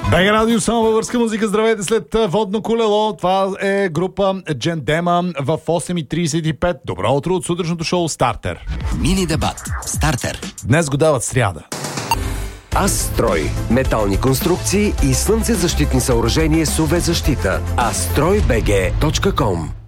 БГ Радио, само българска музика. Здравейте след водно колело. Това е група Джендема в 8:35. Добро утро от сутрешното шоу Стартер. Мини дебат. Стартер. Днес го дават сряда. Астрой. Метални конструкции и слънцезащитни съоръжения с UV-защита. astroybg.com.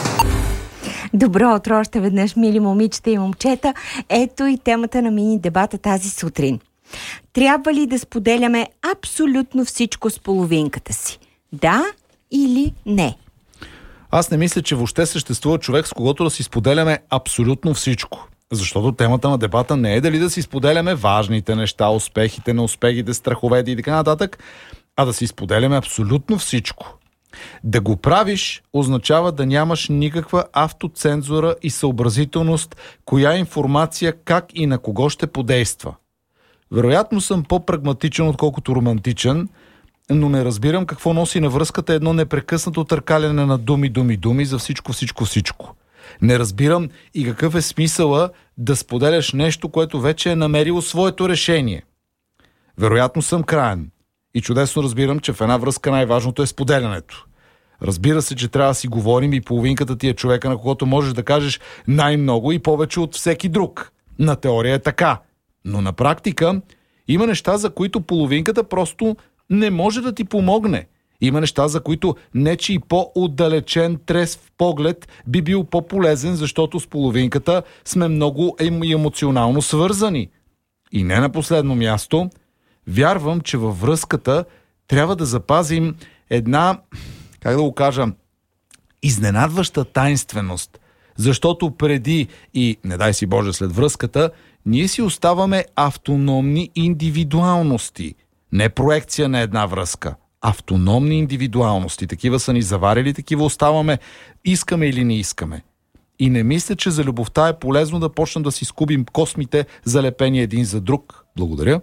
Добро утро още веднъж, мили момичета и момчета. Ето и темата на мини дебата тази сутрин. Трябва ли да споделяме абсолютно всичко с половинката си? Да или не? Аз не мисля, че въобще съществува човек, с когото да си споделяме абсолютно всичко. Защото темата на дебата не е дали да си споделяме важните неща, успехите, неуспехите, страховете и така нататък, а да си споделяме абсолютно всичко. Да го правиш означава да нямаш никаква автоцензура и съобразителност, коя информация, как и на кого ще подейства. Вероятно съм по-прагматичен, отколкото романтичен, но не разбирам какво носи на връзката едно непрекъснато търкаляне на думи за всичко. Не разбирам и какъв е смисъла да споделяш нещо, което вече е намерило своето решение. Вероятно съм краен и чудесно разбирам, че в една връзка най-важното е споделянето. Разбира се, че трябва да си говорим и половинката ти е човека, на когото можеш да кажеш най-много и повече от всеки друг. На теория е така. Но на практика има неща, за които половинката просто не може да ти помогне. Има неща, за които нечий по-отдалечен трезв поглед би бил по-полезен, защото с половинката сме много емоционално свързани. И не на последно място, вярвам, че във връзката трябва да запазим една, как да го кажа, изненадваща таинственост. Защото преди и, не дай си Боже, след връзката, ние си оставаме автономни индивидуалности. Не проекция на една връзка. Автономни индивидуалности. Такива са ни заварили, такива оставаме, искаме или не искаме. И не мисля, че за любовта е полезно да почнем да си скубим космите, залепени един за друг. Благодаря.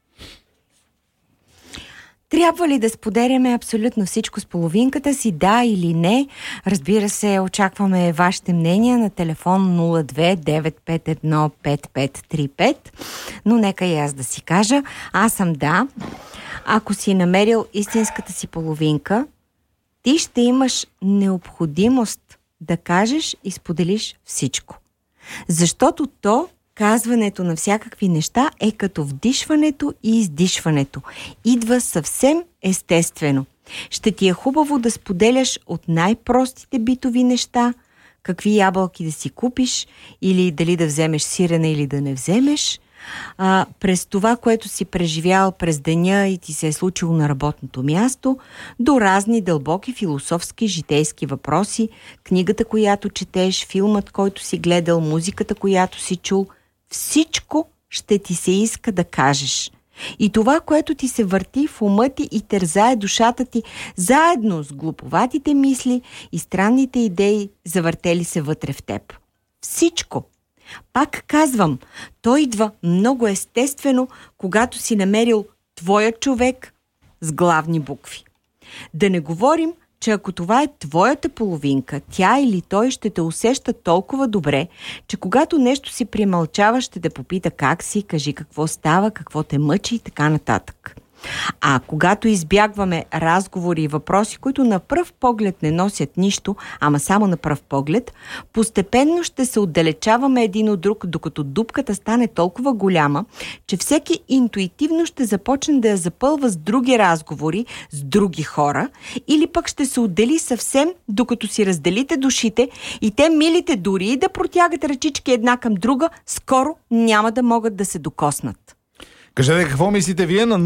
Трябва ли да споделяме абсолютно всичко с половинката си, да или не? Разбира се, очакваме вашите мнения на телефон 02-951-5535, но нека и аз да си кажа. Аз съм да. Ако си намерил истинската си половинка, ти ще имаш необходимост да кажеш и споделиш всичко. Защото казването на всякакви неща е като вдишването и издишването. Идва съвсем естествено. Ще ти е хубаво да споделяш от най-простите битови неща, какви ябълки да си купиш, или дали да вземеш сирене или да не вземеш, през това, което си преживял през деня и ти се е случило на работното място, до разни дълбоки философски, житейски въпроси, книгата, която четеш, филмът, който си гледал, музиката, която си чул. Всичко ще ти се иска да кажеш. И това, което ти се върти в ума ти и тързае душата ти, заедно с глуповатите мисли и странните идеи, завъртели се вътре в теб. Всичко. Пак казвам, той идва много естествено, когато си намерил твоя човек с главни букви. Да не говорим, че ако това е твоята половинка, тя или той ще те усеща толкова добре, че когато нещо си премълчава, ще те попита как си, кажи какво става, какво те мъчи и така нататък. А когато избягваме разговори и въпроси, които на пръв поглед не носят нищо, ама само на пръв поглед, постепенно ще се отдалечаваме един от друг, докато дупката стане толкова голяма, че всеки интуитивно ще започне да я запълва с други разговори, с други хора, или пък ще се отдели съвсем, докато си разделите душите и те, милите, дори и да протягат ръчички една към друга, скоро няма да могат да се докоснат. Кажете какво мислите вие на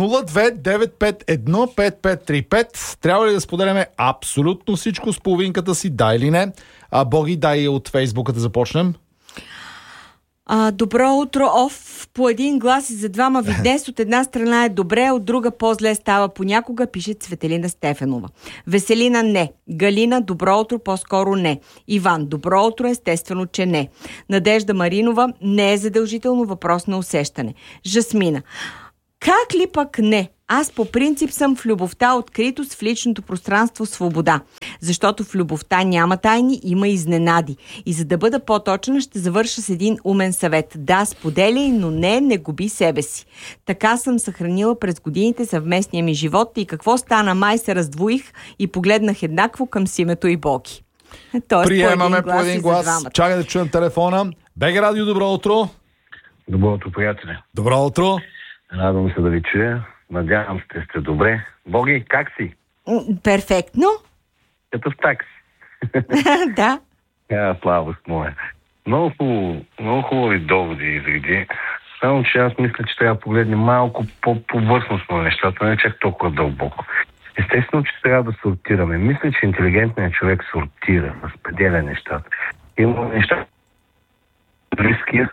02-951-5535. Трябва ли да споделяме абсолютно всичко с половинката си, да или не? Боги, дай от Фейсбука да започнем. Добро утро, по един глас и за двама ви днес. От една страна е добре, от друга по-зле става понякога, пише Цветелина Стефанова. Веселина не. Галина, добро утро, по-скоро не. Иван, добро утро, естествено, че не. Надежда Маринова, не е задължително, въпрос на усещане. Жасмина, как ли пък не? Аз по принцип съм в любовта, откритост, в личното пространство, свобода. Защото в любовта няма тайни, има изненади. И за да бъда по-точна, ще завърша с един умен съвет. Да, споделяй, но не губи себе си. Така съм съхранила през годините съвместния ми живот и какво стана? Май се раздвоих и погледнах еднакво към Симето и Боги. Тоест, приемаме по един глас. Чакай да чуем телефона. БГ Радио, добро утро. Добро утро, приятели. Добро утро. Радвам се да ви чуя. Надявам се, сте добре. Боги, как си? Перфектно. Като в такси. Да. Слава моя. Много хубави доводи изреди. Само, че аз мисля, че трябва да погледнем малко по-повърхностно на нещата, не чак толкова дълбоко. Естествено, че трябва да сортираме. Мисля, че интелигентният човек сортира, разпределя нещата. Има неща близкия.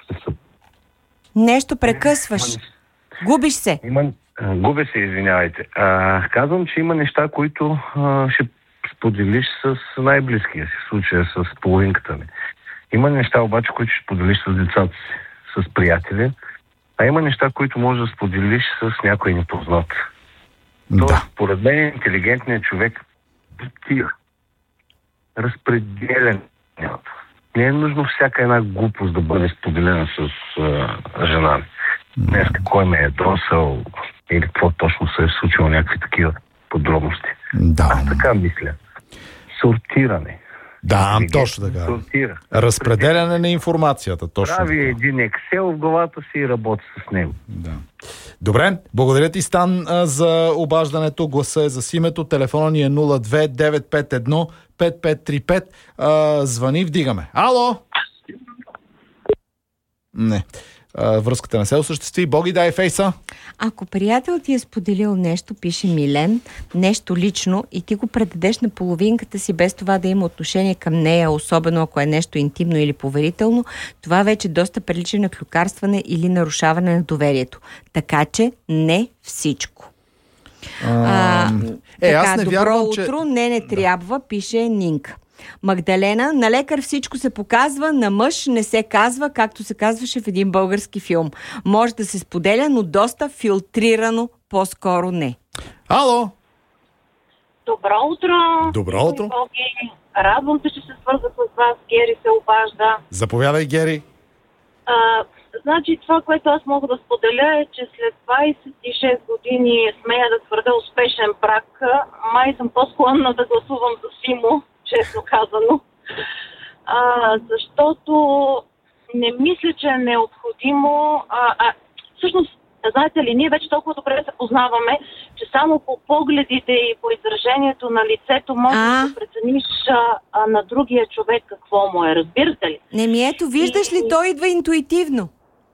Нещо прекъсваш. Губиш се. Губя се, извинявайте. Казвам, че има неща, които ще споделиш с най-близкия си, в случая с половинката ми. Има неща обаче, които ще споделиш с децата си, с приятели, а има неща, които можеш да споделиш с някой непознат. Тоест, според мен, интелигентният човек разпределен. Не е нужно всяка една глупост да бъде споделена с жена ми. Днес кой ме е досъл или какво точно се е случило, някакви такива подробности. Да. Аз така мисля. Сортиране. Да, точно така. Сортира. Разпределяне на информацията. Точно прави така. един Excel в главата си и работи с него. Да. Добре, благодаря ти, Стан, за обаждането. Гласа е за Симето. Телефона ни е 02-951-5535. Звъни, вдигаме. Ало! Не. Връзката не се осъществи. Боги, дай фейса. Ако приятел ти е споделил нещо, пише Милен, нещо лично и ти го предадеш на половинката си без това да има отношение към нея, особено ако е нещо интимно или поверително, това вече доста прилича на клюкарстване или нарушаване на доверието. Така че не всичко. Аз не вярвам, добро утро, не трябва, пише Нинка. Магдалена, на лекар всичко се показва, на мъж не се казва, както се казваше в един български филм. Може да се споделя, но доста филтрирано, по-скоро не. Ало! Добро утро! Добро утро! Радвам се, че се свързах с вас. Гери се обажда. Заповядай, Гери. Значи това, което аз мога да споделя е, че след 26 години смея да твърда успешен брак, май съм по-склонна да гласувам за Симо, честно казано. Защото не мисля, че е необходимо. Всъщност, знаете ли, ние вече толкова добре се познаваме, че само по погледите и по изражението на лицето можеш да прецениш на другия човек какво му е. Разбирате ли? Ето, виждаш ли, той идва интуитивно.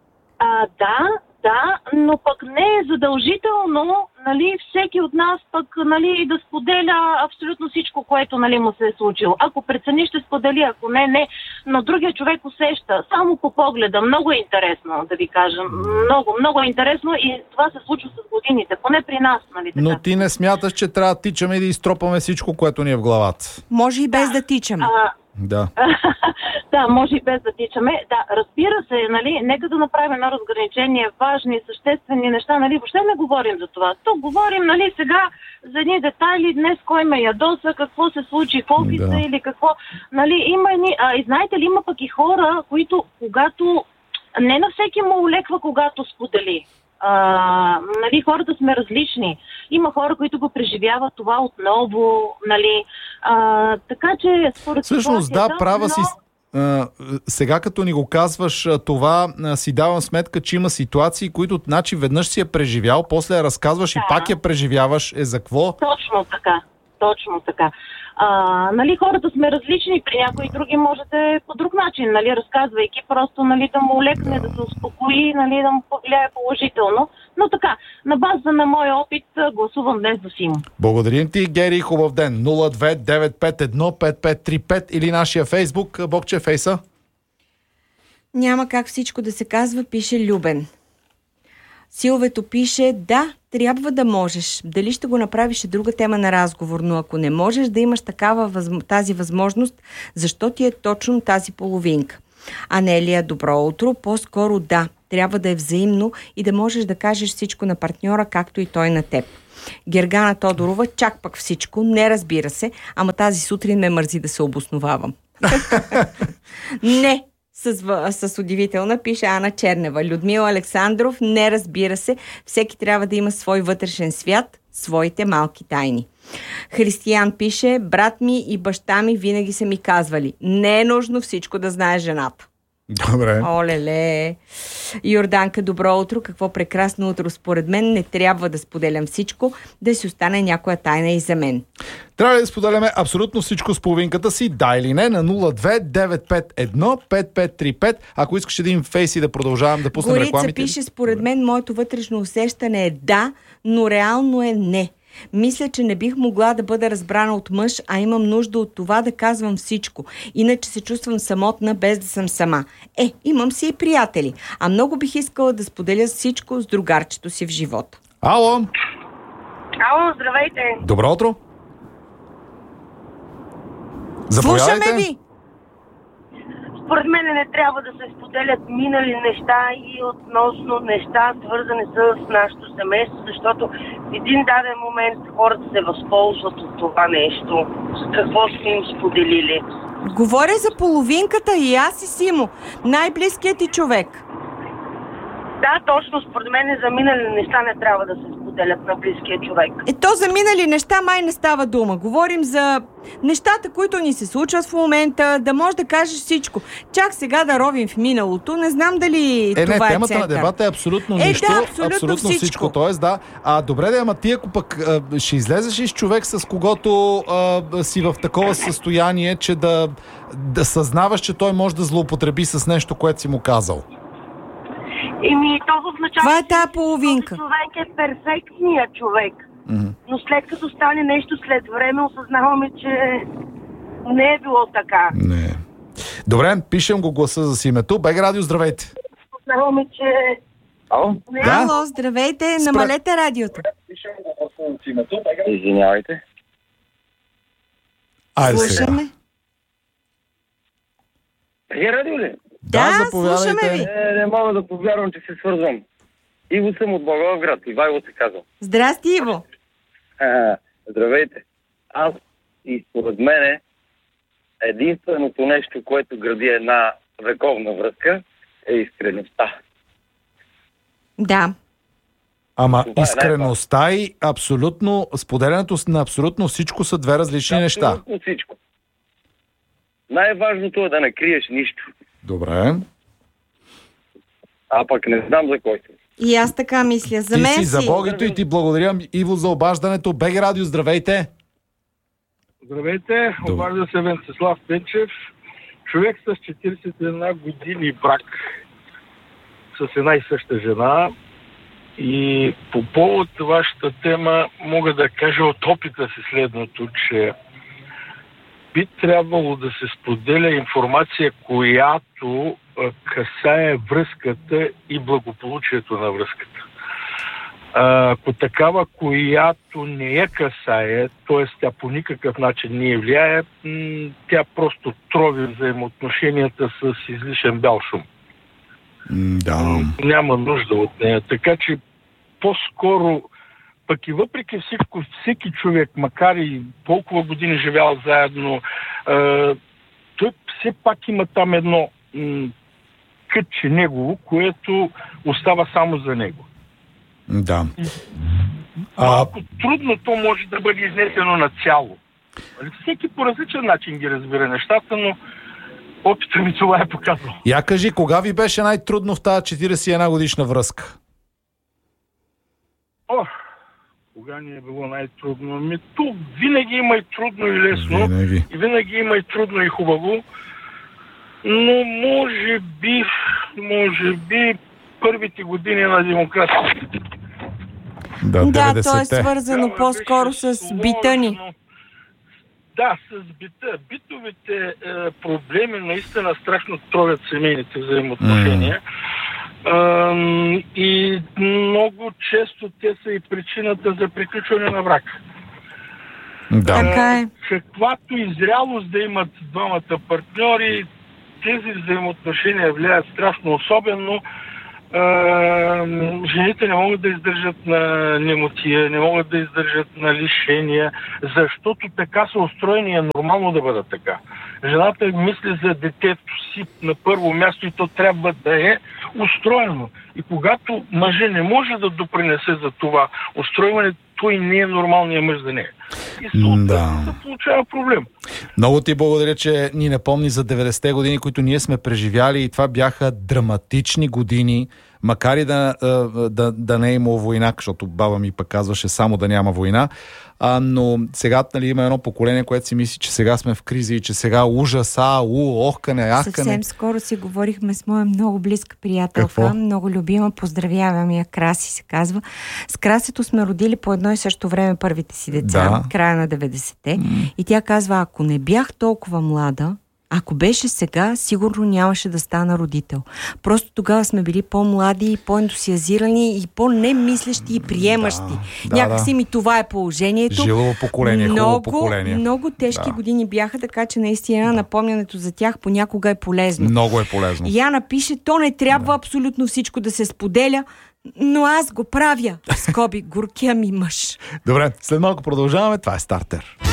Да, но пък не е задължително, нали, всеки от нас пък, нали, да споделя абсолютно всичко, което, нали, му се е случило. Ако прецени, ще сподели, ако не, но другия човек усеща само по погледа. Много е интересно, да ви кажа. Много е интересно и това се случва с годините, поне при нас, нали. Така. Но ти не смяташ, че трябва да тичаме и да изтропаме всичко, което ни е в главата? Може и без да тичаме. Да. Да, може и без да тичаме. Да, разбира се, нали, нека да направим едно разграничение, важни, съществени неща, нали, въобще не говорим за това. Тук говорим, нали, сега за едни детайли, днес кой ме ядоса, какво се случи в офиса или какво, нали, има и знаете ли, има пък и хора, които, когато, не на всеки му улеква, когато сподели. Нали, хората сме различни. Има хора, които го преживяват това отново, нали. Така че според всъщност, права си. Сега като ни го казваш това, си давам сметка, че има ситуации, които, значи, веднъж си я преживял, после я разказваш и пак я преживяваш. За какво? Точно така. Нали, хората сме различни, при някои други можете по друг начин, нали, разказвайки, просто, нали, да му лекне, да се успокои, нали, да му повлияе положително. Но така, на база на моя опит гласувам днес за Симо. Благодарим ти, Гери, хубав ден. 02-951-5535 или нашия Фейсбук. Богче, фейса? Няма как всичко да се казва, пише Любен. Силвето пише, да, трябва да можеш. Дали ще го направиш е друга тема на разговор, но ако не можеш да имаш тази възможност, защо ти е точно тази половинка? Анелия, добро утро. По-скоро да. Трябва да е взаимно и да можеш да кажеш всичко на партньора, както и той на теб. Гергана Тодорова, чак пък всичко. Не, разбира се, ама тази сутрин ме мързи да се обосновавам. Не, с удивителна, пише Ана Чернева. Людмила Александров, не, разбира се, всеки трябва да има свой вътрешен свят, своите малки тайни. Християн пише, брат ми и баща ми винаги са ми казвали, не е нужно всичко да знае жената. Добре. Оле-ле. Йорданка, добро утро. Какво прекрасно утро. Според мен не трябва да споделям всичко, да си остане някоя тайна и за мен. Трябва ли да споделяме абсолютно всичко с половинката си? Да или не? На 02-951-5535. Ако искаш един фейс и да продължавам да пуснем Горица рекламите. пише, според мен моето вътрешно усещане е да, но реално е не. Мисля, че не бих могла да бъда разбрана от мъж, а имам нужда от това да казвам всичко. Иначе се чувствам самотна, без да съм сама. Имам си и приятели. А много бих искала да споделя всичко с другарчето си в живота. Ало! Ало, здравейте! Добро утро! Слушаме ви! Според мен не трябва да се споделят минали неща и относно неща, свързани с нашето семейство, защото в един даден момент хората се възползват от това нещо, с какво сме им споделили. Говоря за половинката и аз и Симо, най-близкият ти човек. Да, точно, според мен за минали неща не трябва да се споделят на близкия човек. То за минали неща май не става дума. Говорим за нещата, които ни се случват в момента, да можеш да кажеш всичко. Чак сега да ровим в миналото, не знам дали това е темата център. на дебата е абсолютно нищо. Да, абсолютно всичко. Тоест, да. Добре, ама ти ако пък ще излезеш и с човек, с когото си в такова състояние, че да съзнаваш, че той може да злоупотреби с нещо, което си му казал. То в началото... Това е тая половинка. Този човек е перфектният човек. Но след като стане нещо след време, осъзнаваме, че не е било така. Не. Добре, пишем го гласа за името. БГ Радио, здравейте. Осъзнаваме, че... Ало? Да. Ало, здравейте, намалете радиото. Пишем го гласа за името. Извинявайте. Айде Слушаме. сега. Е, радио ли? Да, заповядайте. слушаме ви. Не мога да повярвам, че се свързвам. Иво съм от Благоевград. Ивайло се казва. Здрасти, Иво. Здравейте. Аз и според мене единственото нещо, което гради една вековна връзка, е искреността. Да. Ама Това е искреността и абсолютно споделянето на абсолютно всичко са две различни неща. Абсолютно всичко. Най-важното е да не криеш нищо. Добре. А пък не знам за кой си. И аз така мисля. За Ти мен си за Богито и ти благодаря, Иво, за обаждането. БГ Радио, здравейте. Здравейте, обажда се Венцислав Пенчев, човек с 41 години брак с една и съща жена. И по повод вашата тема мога да кажа от опита си следното, че би трябвало да се споделя информация, която касае връзката и благополучието на връзката. Ако такава, която не я касае, т.е. тя по никакъв начин не я влияе, тя просто трови взаимоотношенията с излишен бял шум. Да. Няма нужда от нея. Така че по-скоро, пък и въпреки всичко, всеки човек, макар и толкова години живял заедно, той все пак има там едно кътче негово, което остава само за него. Да. Малко трудно то може да бъде изнесено на цяло. Всеки по различен начин ги разбира нещата, но опитът ми това е показал. Я кажи, кога ви беше най-трудно в тази 41 годишна връзка? Кога ни е било най-трудно? То винаги има и трудно и лесно. Винаги. И винаги има и трудно и хубаво. Но може би първите години на демокрацията. Да, 90-те. то е свързано по-скоро с бита ни. Да, с бита. Битовите проблеми наистина страшно тровят семейните взаимоотношения. И много често те са и причината за приключване на брак. Да. Така е. Каквато и зрялост да имат двамата партньори, тези взаимоотношения влияят страшно, особено жените не могат да издържат на немотия, не могат да издържат на лишения, защото така са устроени, е нормално да бъдат така. Жената мисли за детето си на първо място и то трябва да е устроено. И когато мъжът не може да допринесе за това устройване, той не е нормалният мъж за нея. И съответно се получава проблем. Много ти благодаря, че ни напомни за 90-те години, които ние сме преживяли, и това бяха драматични години, макар и да не е имало война, защото баба ми пък казваше само да няма война. Но сега, нали, има едно поколение, което си мисли, че сега сме в криза и че сега ужас, охкане, ахкане. Съвсем скоро си говорихме с моя много близка приятелка, много любима, поздравявам я, Краси се казва. С Красето сме родили по едно и също време първите си деца, края на 90-те. И тя казва, ако не бях толкова млада, ако беше сега, сигурно нямаше да стана родител. Просто тогава сме били по-млади и по-ентусиазирани и по-немислещи и приемащи. Някакси ми това е положението. Жилово поколение, хубаво поколение. Много тежки години бяха, така че наистина напомнянето за тях понякога е полезно. Много е полезно. Яна пише, то не трябва абсолютно всичко да се споделя, но аз го правя. Скоби, горкия ми мъж. Добре, след малко продължаваме. Това е Стартер.